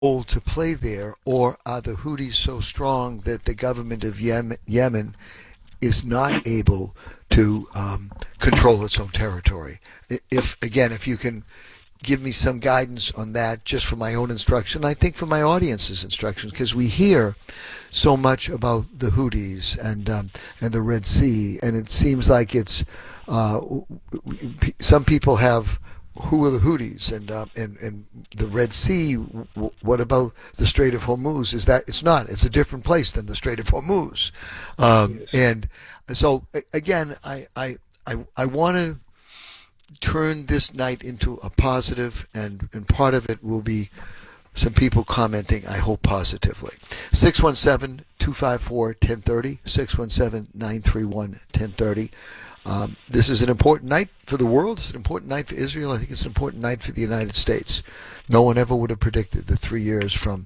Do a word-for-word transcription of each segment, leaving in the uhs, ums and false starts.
role to play there, or are the Houthis so strong that the government of Yemen, Yemen is not able to um, control its own territory? If again, if you can give me some guidance on that, just for my own instruction, I think for my audience's instruction, because we hear so much about the Houthis and um, and the Red Sea, and it seems like it's uh, some people have, who are the Houthis, and uh, and and the Red Sea? What about the Strait of Hormuz? Is that it's not? It's a different place than the Strait of Hormuz, um, and so again, I I I, I want to turn this night into a positive, and, and part of it will be some people commenting, I hope, positively. six one seven, two five four, one zero three zero, six one seven, nine three one, one zero three zero. Um, this is an important night for the world. It's an important night for Israel. I think it's an important night for the United States. No one ever would have predicted that three years from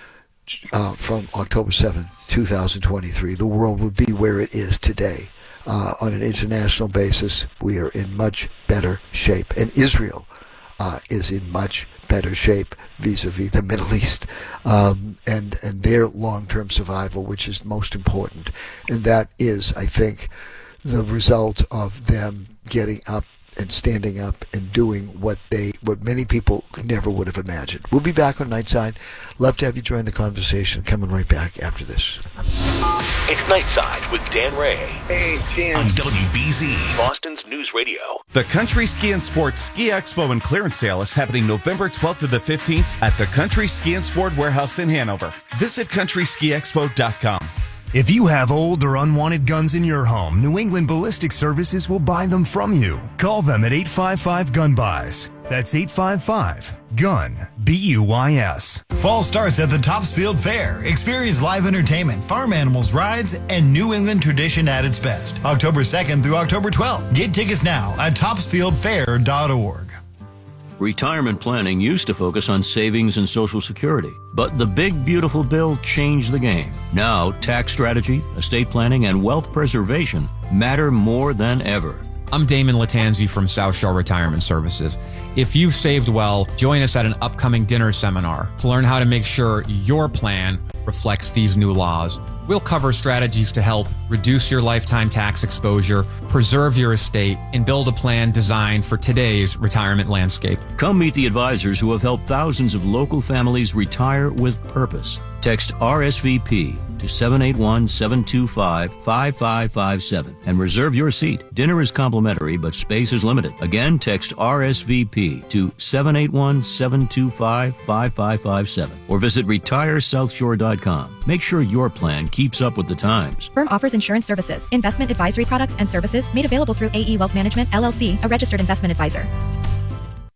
uh, from October seventh, two thousand twenty-three, the world would be where it is today. Uh, on an international basis, we are in much better shape, and Israel uh, is in much better shape vis-a-vis the Middle East um, and and their long-term survival, which is most important, and that is, I think, the result of them getting up and standing up and doing what they, what many people never would have imagined. We'll be back on Nightside. Love to have you join the conversation. Coming right back after this. It's Nightside with Dan Ray. Hey, Jim. On W B Z, Boston's News Radio. The Country Ski and Sports Ski Expo and Clearance Sale is happening November twelfth to the fifteenth at the Country Ski and Sport Warehouse in Hanover. Visit country ski expo dot com. If you have old or unwanted guns in your home, New England Ballistic Services will buy them from you. Call them at eight five five, gun buys. That's eight five five, gun, B U Y S. Fall starts at the Topsfield Fair. Experience live entertainment, farm animals, rides, and New England tradition at its best. October second through October twelfth. Get tickets now at topsfield fair dot org. Retirement planning used to focus on savings and Social Security, but the big beautiful bill changed the game. Now, tax strategy, estate planning, and wealth preservation matter more than ever. I'm Damon Latanzi from South Shore Retirement Services. If you've saved well, join us at an upcoming dinner seminar to learn how to make sure your plan reflects these new laws. We'll cover strategies to help reduce your lifetime tax exposure, preserve your estate, and build a plan designed for today's retirement landscape. Come meet the advisors who have helped thousands of local families retire with purpose. Text R S V P to seven eight one, seven two five, five five five seven and reserve your seat. Dinner is complimentary, but space is limited. Again, text R S V P to seven eight one, seven two five, five five five seven or visit retire south shore dot com. Make sure your plan keeps up with the times. Firm offers insurance services, investment advisory products and services made available through A E Wealth Management, L L C, a registered investment advisor.